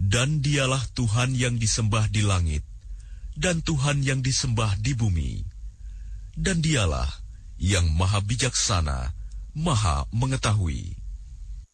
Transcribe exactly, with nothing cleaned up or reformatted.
Dan dialah Tuhan yang disembah di langit, dan Tuhan yang disembah di bumi. Dan dialah yang maha bijaksana, maha mengetahui.